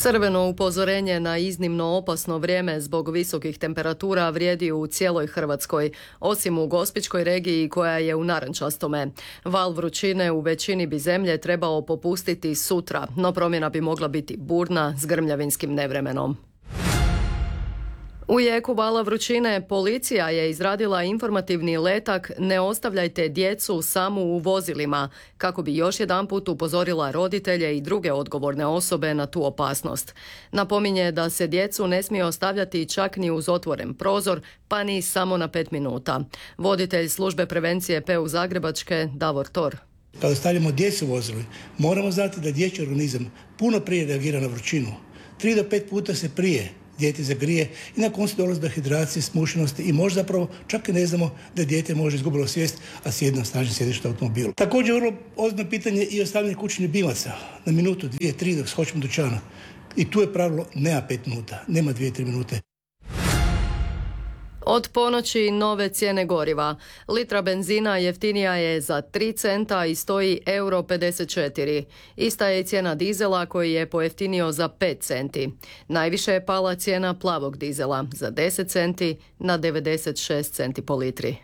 Crveno upozorenje na iznimno opasno vrijeme zbog visokih temperatura vrijedi u cijeloj Hrvatskoj, osim u Gospićkoj regiji koja je u narančastome. Val vrućine u većini bi zemlje trebao popustiti sutra, no promjena bi mogla biti burna s grmljavinskim nevremenom. U jeku vala vrućine policija je izradila informativni letak "Ne ostavljajte djecu samu u vozilima", kako bi još jedanput upozorila roditelje i druge odgovorne osobe na tu opasnost. Napominje da se djecu ne smije ostavljati čak ni uz otvoren prozor, pa ni samo na 5 minuta. Voditelj službe prevencije PU Zagrebačke Davor Tor. Kada stavljamo djecu u vozili, moramo znati da dječji organizam puno prije reagira na vrućinu. 3 do 5 puta se prije dijete zagrije i na koncu dolazi do hidracije, smušenosti i možda zapravo čak i ne znamo da dijete može izgubilo svijest, a sjedi na snažnom sjedištu automobilu. Također vrlo ozbiljno pitanje i ostavljanje kućnih ljubimaca na minutu, 2, 3 dok skočimo dućana. I tu je pravilo nema 5 minuta, nema 2-3 minute. Od ponoći nove cijene goriva. Litra benzina jeftinija je za 3 centa i stoji €54. Ista je i cijena dizela koji je pojeftinio za 5 centi. Najviše je pala cijena plavog dizela za 10 centi na 96 centi po litri.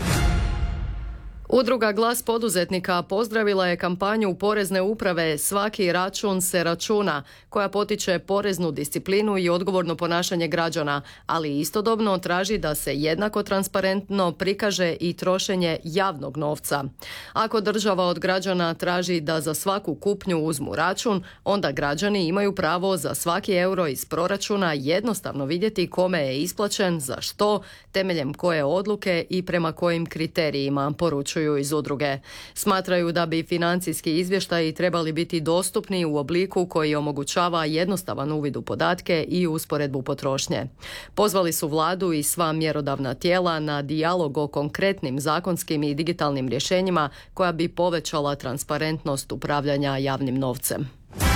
Udruga Glas poduzetnika pozdravila je kampanju Porezne uprave "Svaki račun se računa", koja potiče poreznu disciplinu i odgovorno ponašanje građana, ali istodobno traži da se jednako transparentno prikaže i trošenje javnog novca. Ako država od građana traži da za svaku kupnju uzmu račun, onda građani imaju pravo za svaki euro iz proračuna jednostavno vidjeti kome je isplaćen, za što, temeljem koje odluke i prema kojim kriterijima, poručuju iz udruge. Smatraju da bi financijski izvještaji trebali biti dostupni u obliku koji omogućava jednostavan uvid u podatke i usporedbu potrošnje. Pozvali su vladu i sva mjerodavna tijela na dijalog o konkretnim zakonskim i digitalnim rješenjima koja bi povećala transparentnost upravljanja javnim novcem.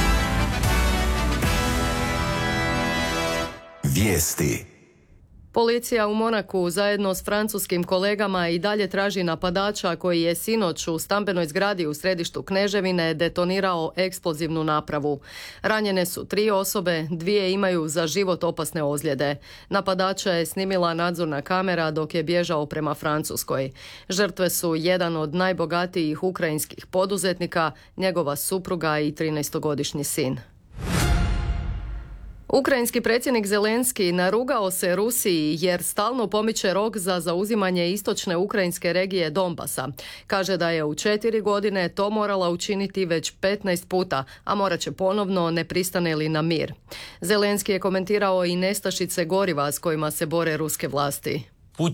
Vijesti. Policija u Monaku zajedno s francuskim kolegama i dalje traži napadača koji je sinoć u stambenoj zgradi u središtu Kneževine detonirao eksplozivnu napravu. Ranjene su 3 osobe, 2 imaju za život opasne ozljede. Napadača je snimila nadzorna kamera dok je bježao prema Francuskoj. Žrtve su jedan od najbogatijih ukrajinskih poduzetnika, njegova supruga i 13-godišnji sin. Ukrajinski predsjednik Zelenski narugao se Rusiji jer stalno pomiče rok za zauzimanje istočne ukrajinske regije Donbasa. Kaže da je u 4 godine to morala učiniti već 15 puta, a morat će ponovno ne pristane li na mir. Zelenski je komentirao i nestašice goriva s kojima se bore ruske vlasti.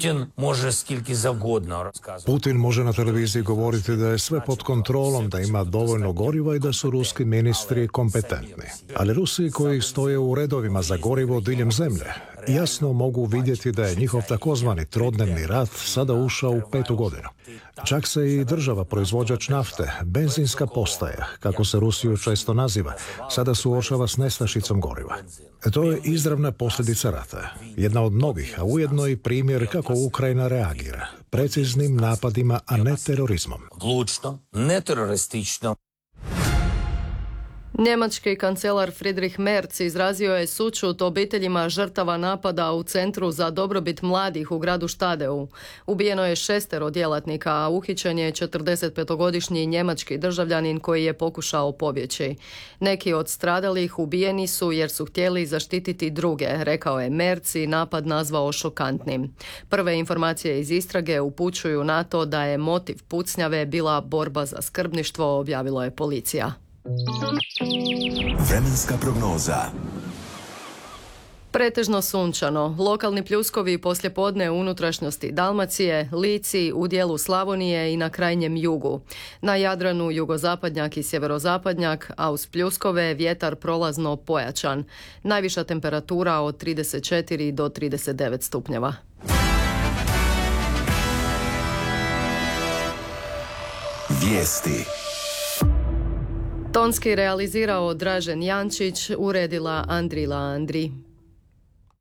Putin može na televiziji govoriti da je sve pod kontrolom, da ima dovoljno goriva i da su ruski ministri kompetentni. Ali Rusi koji stoje u redovima za gorivo diljem zemlje jasno mogu vidjeti da je njihov takozvani trodnevni rat sada ušao u 5. godinu. Čak se i država proizvođač nafte, benzinska postaja, kako se Rusiju često naziva, sada suočava s nestašicom goriva. To je izravna posljedica rata, jedna od mnogih, a ujedno i primjer kako Ukrajina reagira, preciznim napadima, a ne terorizmom. Odlučno, ne teroristično. Njemački kancelar Friedrich Merz izrazio je sućut obiteljima žrtava napada u Centru za dobrobit mladih u gradu Štadeu. Ubijeno je 6 djelatnika, a uhićen je 45-godišnji njemački državljanin koji je pokušao pobjeći. Neki od stradalih ubijeni su jer su htjeli zaštititi druge, rekao je Merz i napad nazvao šokantnim. Prve informacije iz istrage upućuju na to da je motiv pucnjave bila borba za skrbništvo, objavila je policija. Vremenska prognoza. Pretežno sunčano, lokalni pljuskovi poslijepodne u unutrašnjosti Dalmacije, Lici, u dijelu Slavonije i na krajnjem jugu. Na Jadranu jugozapadnjak i sjeverozapadnjak, a uz pljuskove vjetar prolazno pojačan. Najviša temperatura od 34 do 39 stupnjeva. Vijesti. Tonski realizirao Dražen Jančić, uredila Andrila Andri.